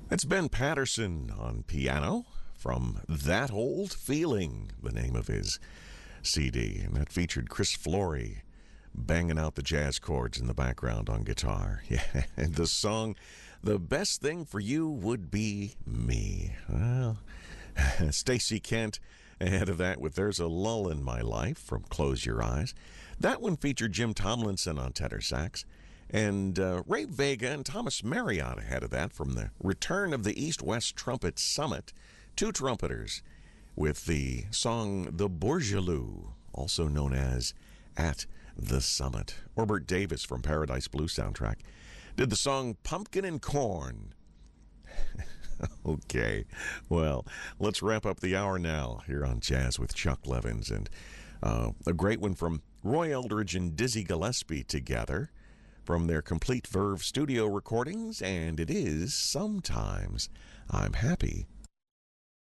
That's Ben Patterson on piano from That Old Feeling, the name of his CD. And that featured Chris Flory banging out the jazz chords in the background on guitar. Yeah, and the song, The Best Thing for You Would Be Me. Well, Stacey Kent ahead of that with There's a Lull in My Life from Close Your Eyes. That one featured Jim Tomlinson on tenor sax. And Ray Vega and Thomas Marriott ahead of that from the Return of the East-West Trumpet Summit. Two trumpeters with the song The Bourgeois, also known as At the Summit. Orbert Davis from Paradise Blue soundtrack did the song Pumpkin and Corn. Okay, well, let's wrap up the hour now here on Jazz with Chuck Levins. And a great one from Roy Eldridge and Dizzy Gillespie together from their Complete Verve studio recordings, and it is Sometimes I'm Happy